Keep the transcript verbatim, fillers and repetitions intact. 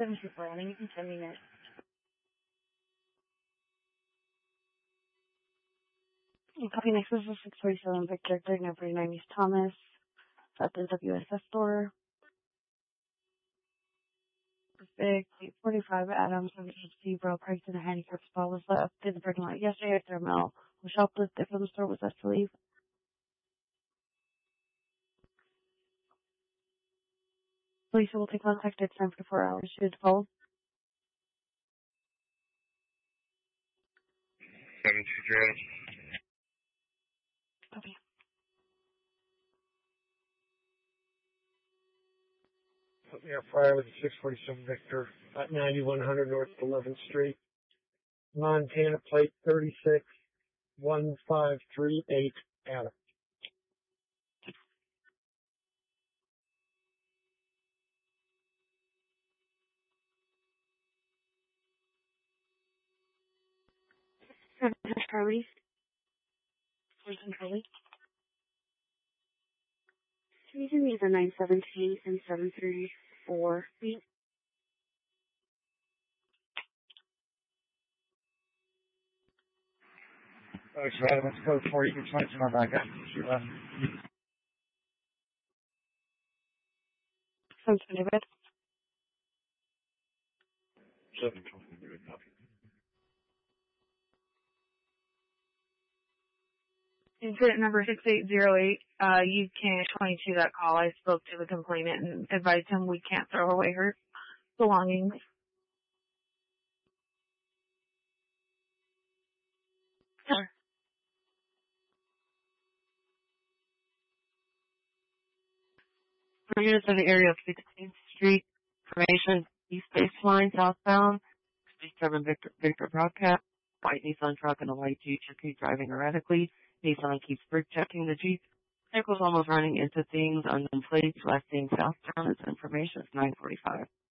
seven two four, running in ten minutes. Copy next is six forty-seven Victor, thirty-nine forty-nine East Thomas, at the W S S store. Perfect. eight forty-five Adams, zebra, parked in a handicapped spot, was let up to the parking lot yesterday after a male who shoplifted from the store was asked to leave. Police will take contact at time for four hours. Should follow. seven two zero. Copy. Put me on fire with a six forty-seven Victor at ninety-one hundred North eleventh Street, Montana plate thirty-six one five three eight Adam. Charlie. Person Charlie. Reason is a nine seventeen and seven three four feet. Okay, let's go for you. It's my back up. Sounds David. seven twenty-three, copy. Incident number six eight zero eight, uh, you can twenty-two that call. I spoke to the complainant and advised him we can't throw away her belongings. Sure. Units of the area of sixteenth Street, information, East Baseline, southbound, sixty-seven Victor, Victor Broadcast, white Nissan truck and a white Jeep Cherokee driving erratically. Nissan keeps brake checking the Jeep. Vehicle's almost running into things, unknown plates, last seen southbound. Its information is nine forty-five.